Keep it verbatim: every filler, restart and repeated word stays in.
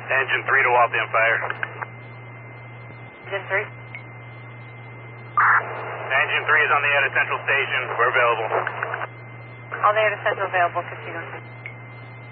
Engine three to Waltham Fire. Engine three. Engine three is on the out of Central Station. We're available. On the air to Central available, fifteen oh two.